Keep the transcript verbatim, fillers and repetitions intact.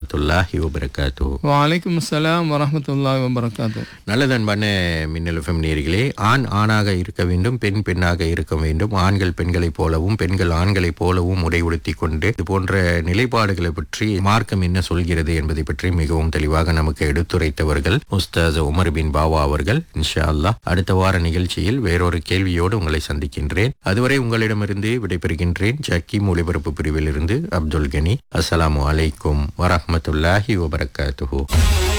வரஹ்மத்துல்லாஹி வபரகாத்துஹு. வலைக்கும் அஸ்ஸலாம் வரஹ்மத்துல்லாஹி வபரகாத்துஹு. நல்லது அன்பான மின்னல் எஃப்எம் நேயர்களே, ஆண் ஆணாக இருக்க வேண்டும், பெண் பெண்ணாக இருக்க வேண்டும், ஆண்கள் பெண்களைப் போலவும் பெண்கள் ஆண்களைப் போலவும் உடை உடுத்திக் கொண்டு இது போன்ற நிலைப்பாடுகளை பற்றி மார்க்கம் என்ன சொல்கிறது என்பதை பற்றி மிகவும் தெளிவாக நமக்கு எடுத்துரைத்தவர்கள் உஸ்தாஸ் உமர் பின் பாவா அவர்கள். இன்ஷா அல்லாஹ் அடுத்த வார நிகழ்ச்சியில் வேறொரு கேள்வியோடு உங்களை சந்திக்கின்றேன். அதுவரை உங்களிடமிருந்து விடைபெறுகின்றேன். ஜக்கீம் ஒளிபரப்பு பிரிவில் இருந்து அப்துல் கனி. அஸ்ஸலாமு அலைக்கும் வரஹ்மத்துல்லாஹி வபரகாத்துஹு.